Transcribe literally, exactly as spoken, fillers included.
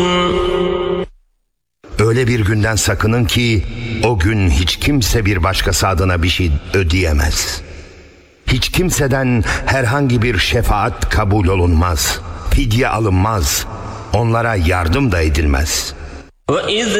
Öyle bir günden sakının ki o gün hiç kimse bir başkası adına bir şey ödeyemez. Hiç kimseden herhangi bir şefaat kabul olunmaz. Fidye alınmaz. Onlara yardım da edilmez. وَإِذْ